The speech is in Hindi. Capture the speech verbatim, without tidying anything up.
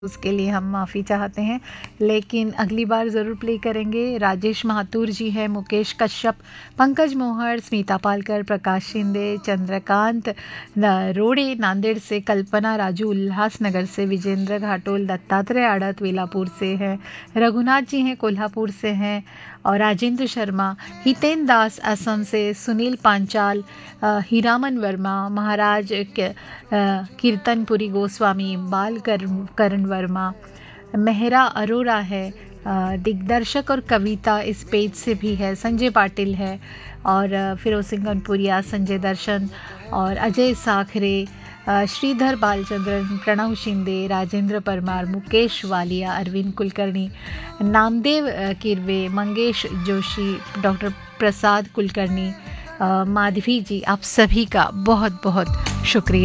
उसके लिए हम माफ़ी चाहते हैं, लेकिन अगली बार ज़रूर प्ले करेंगे। राजेश महातूर जी हैं, मुकेश कश्यप, पंकज मोहर, स्मिता पालकर, प्रकाश शिंदे, चंद्रकांत रोड़े नांदेड़ से, कल्पना राजू उल्लासनगर से, विजेंद्र घाटोल, दत्तात्रेय आड़त वेलापुर से हैं, रघुनाथ जी हैं कोल्हापुर से हैं, और राजेंद्र शर्मा, हितेन दास असम से, सुनील पांचाल, हीरामन वर्मा, महाराज कीर्तनपुरी गोस्वामी, बाल करण वर्मा, मेहरा अरोरा है, दिग्दर्शक और कविता इस पेज से भी है, संजय पाटिल है, और फिरोज सिंह कनपुरिया, संजय दर्शन और अजय साखरे, श्रीधर बालचंद्रन, प्रणव शिंदे, राजेंद्र परमार, मुकेश वालिया, अरविंद कुलकर्णी, नामदेव किरवे, मंगेश जोशी, डॉक्टर प्रसाद कुलकर्णी, माधवी जी, आप सभी का बहुत बहुत शुक्रिया।